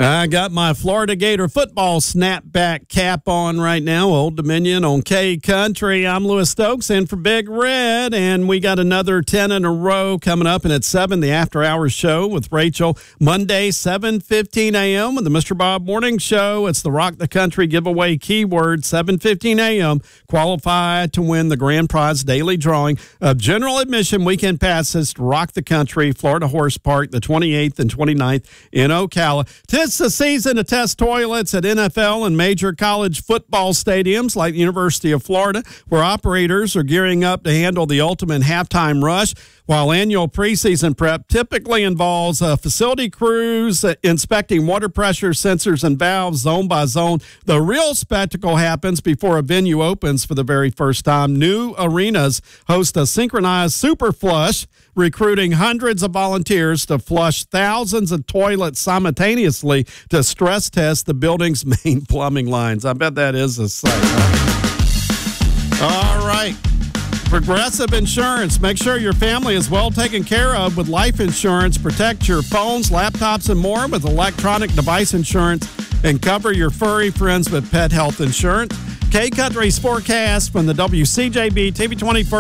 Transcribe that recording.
I got my Florida Gator football snapback cap on right now. Old Dominion on K Country. I'm Lewis Stokes in for Big Red, and we got another 10 in a row coming up. And at 7, the After Hours Show with Rachel. Monday, 7:15 a.m. with the Mr. Bob Morning Show. It's the Rock the Country giveaway keyword, 7:15 a.m. Qualify to win the grand prize daily drawing of general admission weekend passes to Rock the Country, Florida Horse Park, the 28th and 29th in Ocala. It's the season to test toilets at NFL and major college football stadiums like the University of Florida, where operators are gearing up to handle the ultimate halftime rush. While annual preseason prep typically involves facility crews inspecting water pressure sensors and valves zone by zone, the real spectacle happens before a venue opens for the very first time. New arenas host a synchronized super flush, recruiting hundreds of volunteers to flush thousands of toilets simultaneously to stress test the building's main plumbing lines. I bet that is a sight. All right. Progressive Insurance. Make sure your family is well taken care of with life insurance. Protect your phones, laptops, and more with electronic device insurance, and cover your furry friends with pet health insurance. K Country's forecast from the WCJB TV 24